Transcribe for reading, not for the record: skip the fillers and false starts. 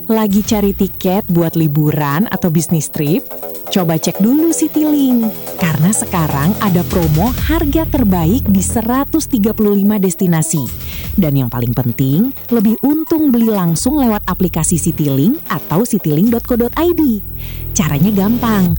Lagi cari tiket buat liburan atau bisnis trip? Coba cek dulu Citylink, karena sekarang ada promo harga terbaik di 135 destinasi. Dan yang paling penting, lebih untung beli langsung lewat aplikasi Citylink atau citylink.co.id. Caranya gampang,